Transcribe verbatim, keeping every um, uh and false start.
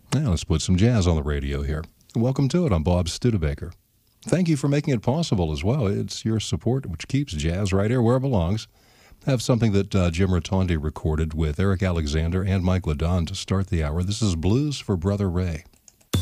Now let's put some jazz on the radio here. Welcome to it. I'm Bob Studebaker. Thank you for making it possible as well. It's your support which keeps jazz right here where it belongs. I have something that uh, Jim Rotondi recorded with Eric Alexander and Mike LeDon to start the hour. This is Blues for Brother Ray.